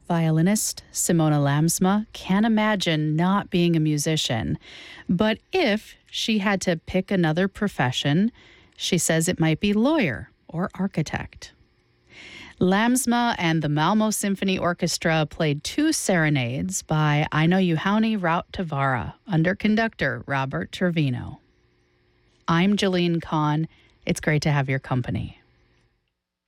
Violinist Simona Lamsma can't imagine not being a musician. But if she had to pick another profession, she says it might be lawyer or architect. Lamsma and the Malmo Symphony Orchestra played 2 serenades by Aino Juhani Rautavaara under conductor Robert Trevino. I'm Jillian Kahn. It's great to have your company.